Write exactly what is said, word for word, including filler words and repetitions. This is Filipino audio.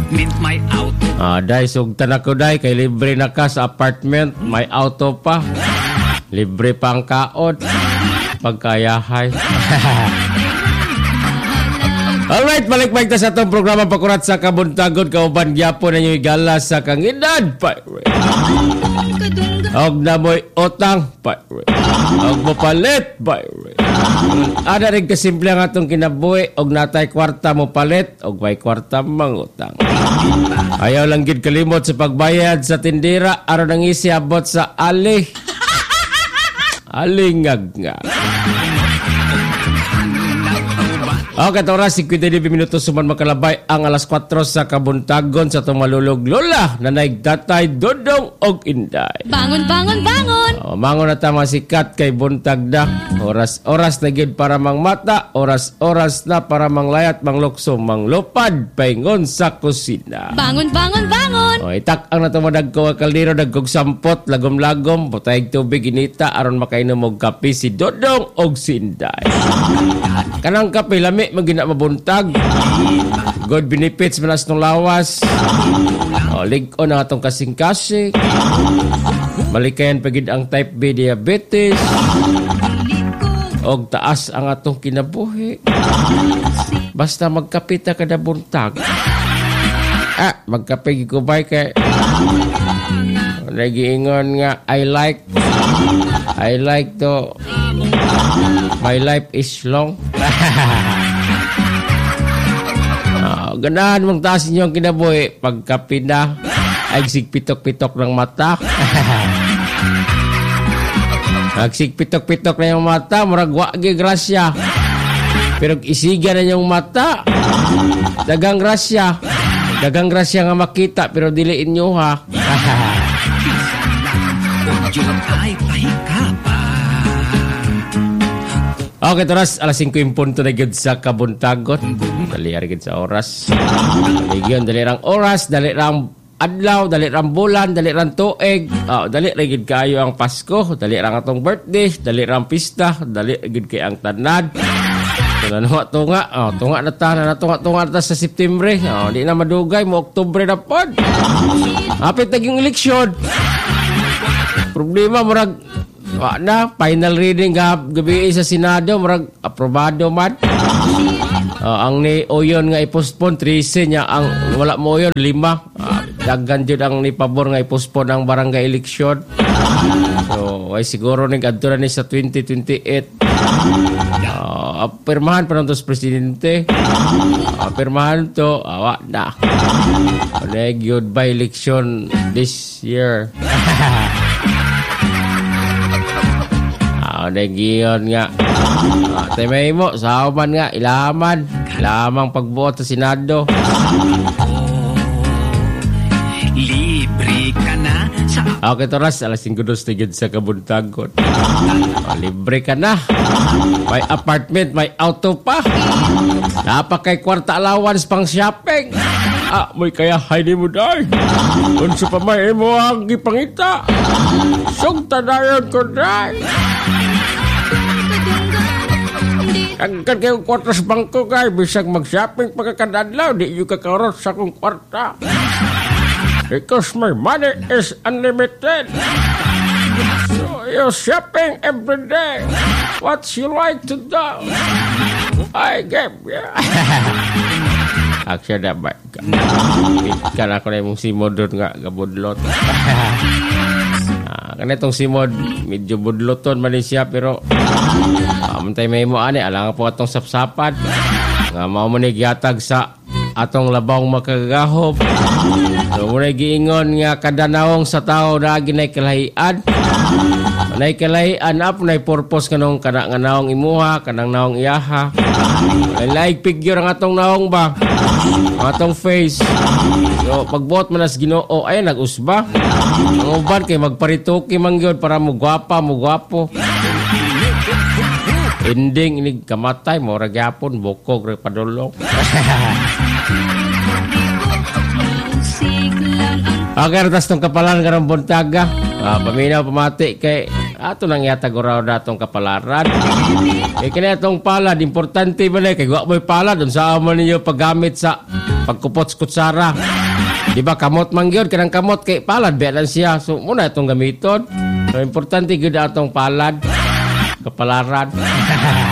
apartment, may auto. Ah, day, sugtan ako day, kay libre na ka sa apartment, may auto pa. Libre pa ang kaon. Pagkayahay. Alright, balik-balik na sa itong programa Pakurat sa Kabuntagon. Kauban gyapon na yung igala sa kangidad. Pirate. Og na mo'y otang. Pirate. Og mapalit. Pirate. Ada rin kasimple ang atong kinabuhi. Og natay kwarta mo palit. Og may kwarta mangutang. Ayaw lang gid kalimot sa pagbayad sa tindira. Aron ang isi abot sa ali. Alingag nga. Okay, ito oras, fifty-nine minutos suman makalabay ang alas kwatro sa Kabuntagon sa tumalulog lola na naigtatay Dodong og Inday. Bangon, bangon, bangon! Oh, mangon na tama sikat kay buntag na. Oras, oras na gid para mang mata, oras, oras na para mang layat, mang lukso, mang lupad, paingon sa kusina. Bangon, bangon, bangon! Oh, itak ang natumadag ko kaldero, dagkog sampot, lagom-lagom, putayag tubig inita, aron makainom og kape si Dodong og si Inday. Kanang kape lami magina mabuntag. Good benefits manas nung lawas. O, lig-on ang atong kasing-kasing. Malikayan pagid ang type B diabetes. Og taas ang atong kinabuhi. Basta magkapita kada buntag. Ah, magkapig ko ba kay nagiingon nga I like I like to my life is long. Oh, ganahan mong taas niyo ang kinabuhi. Pagkapi na, ay sigpitok-pitok ng mata. Nagsigpitok-pitok na yung mata, maragwa gi grasya. Pero isiga na yung mata, dagang grasya. Dagang grasya nga makita, pero diliin nyo ha. Okay, teras alas singko yung punto na gid sa Kabuntagon. Dali gid sa oras. Dali yun, dali rang oras, dali rang adlaw, dali rang bulan, dali rang tuig. Oh, dali gid kayo ang Pasko, dali rang atong birthday, dali rang pista, dali gid kay ang tanad. Tunga tunga, oh, tunga na ta na tunga tunga na ta sa September. Oh, di na madugay mo Oktubre na pod. Hapit naging eleksyon. Problema murag wa na final reading gab gabi sa Senado murag aprobado man. Uh, ang ni Oyon nga i-postpone thirteen nya, ang wala mo Oyon lima. Uh, daghan jud ang ni pabor nga i-postpone ang barangay election. So ay siguro ning adto na ni sa twenty twenty-eight. Uh, apirmahan pa ng presidente. Uh, apirmahan to awa uh, na. Nag goodbye election this year. Nagiyon nga. Ah, Timay mo, sahuman nga, ilaman. Ilamang pagbuot sa Senado. Libre ka na sa... Okay, toras, alas singko dos tigid sa Kabuntagon. Oh, libre ka na. May apartment, may auto pa. Napakay kwarta allowance pang shopping. Ah, may kaya hindi mo dahil. Unso pa may mo ang ipangita. Sugta na yun ko dahil. Agad kayong kwarta sa bangko kay bisag mag-shopping pagkakadadlaw, di yung kakarot sa kong kwarta. Because my money is unlimited. So you're shopping every day. What you like to do? I give you. Actually, dapat ka. Ikan ako na yung simodon nga, gabudlot. Ah, kanitong simod, medyo budloton man siya, pero Amantay may mo ani, alang po atong sapsapan. Nga mao mo ni gihatag sa atong labaw makagahop. So mo ni giingon nga kada nawong sa tao na ginay kalahian. Nay kalahian up nay purpose kanong kana nga nawong imuha, kanang nawong iyaha. Like figure ang atong nawong ba? Ang atong face. So pagbuot man as Ginoo ay nag-usba. Ang uban kay magparituki man gyud para mo gwapa, mo gwapo. Ending ini kamatay mo ra gyapon bukog ra padulong. Okay, tas tong kapalan karong buntaga. Ah, paminaw pamati kay ato nang yatag raw datong kapalaran. Eh kaya itong palad, importante ba na, kaya mo'y palad, unsa mo ninyo paggamit sa pagkupot kutsara. Di ba kamot mangyod, kanang kamot kay palad, biya lang siya. So muna itong gamiton. So importante gud atong palad, kapalaran.